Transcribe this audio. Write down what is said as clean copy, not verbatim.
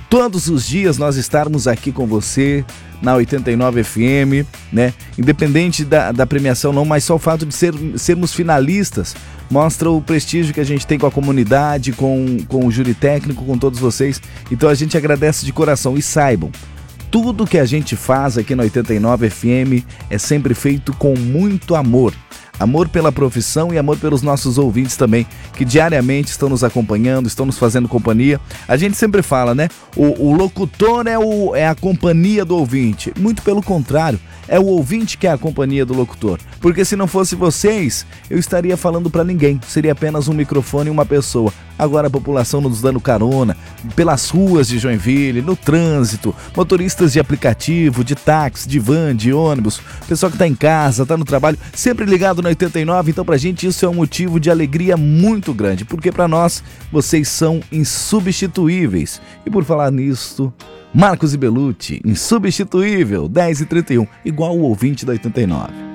todos os dias nós estarmos aqui com você na 89 FM, né? Independente da premiação não, mas só o fato de sermos finalistas mostra o prestígio que a gente tem com a comunidade, com o júri técnico, com todos vocês. Então a gente agradece de coração e saibam, tudo que a gente faz aqui na 89 FM é sempre feito com muito amor. Amor pela profissão e amor pelos nossos ouvintes também, que diariamente estão nos acompanhando, estão nos fazendo companhia. A gente sempre fala, né? O locutor é a companhia do ouvinte. Muito pelo contrário, é o ouvinte que é a companhia do locutor. Porque se não fosse vocês, eu estaria falando para ninguém. Seria apenas um microfone e uma pessoa. Agora a população nos dando carona, pelas ruas de Joinville, no trânsito, motoristas de aplicativo, de táxi, de van, de ônibus, pessoal que está em casa, está no trabalho, sempre ligado na 89, então pra gente isso é um motivo de alegria muito grande, porque pra nós, vocês são insubstituíveis. E por falar nisso, Marcos e Belucci, insubstituível, 10h31, igual o ouvinte da 89.